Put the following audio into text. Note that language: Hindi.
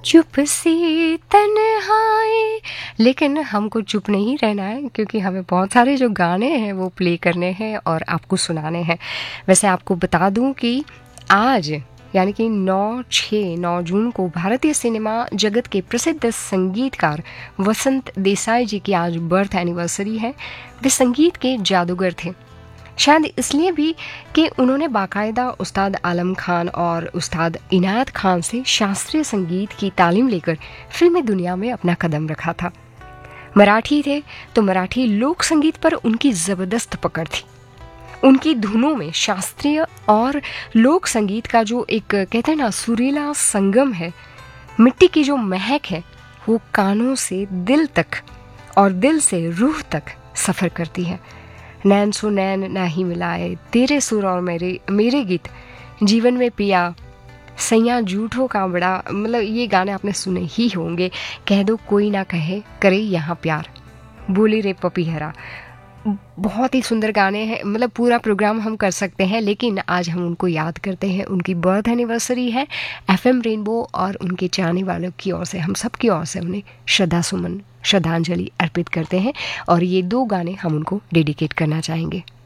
चुप सी तन्हाई। लेकिन हमको चुप नहीं रहना है, क्योंकि हमें बहुत सारे जो गाने हैं वो प्ले करने हैं और आपको सुनाने हैं। वैसे आपको बता दूं कि आज यानी कि 9 जून को भारतीय सिनेमा जगत के प्रसिद्ध संगीतकार वसंत देसाई जी की आज बर्थ एनिवर्सरी है। वे संगीत के जादूगर थे, शायद इसलिए भी कि उन्होंने बाकायदा उस्ताद आलम खान और उस्ताद इनायत खान से शास्त्रीय संगीत की तालीम लेकर फिल्मी दुनिया में अपना कदम रखा था। मराठी थे तो मराठी लोक संगीत पर उनकी जबरदस्त पकड़ थी। उनकी धुनों में शास्त्रीय और लोक संगीत का जो एक कहते हैं ना सुरीला संगम है, मिट्टी की जो महक है, वो कानों से दिल तक और दिल से रूह तक सफर करती है। नैन सो नैन ना ही मिलाए, तेरे सुर और मेरे गीत, जीवन में पिया, सैया झूठों का बड़ा, मतलब ये गाने आपने सुने ही होंगे। कह दो कोई ना कहे करे यहाँ प्यार, बोली रे पपीहरा। बहुत ही सुंदर गाने हैं, मतलब पूरा प्रोग्राम हम कर सकते हैं, लेकिन आज हम उनको याद करते हैं। उनकी बर्थ एनिवर्सरी है। एफएम रेनबो और उनके चाहने वालों की ओर से, हम सब की ओर से उन्हें श्रद्धांजलि अर्पित करते हैं और ये 2 गाने हम उनको डेडिकेट करना चाहेंगे।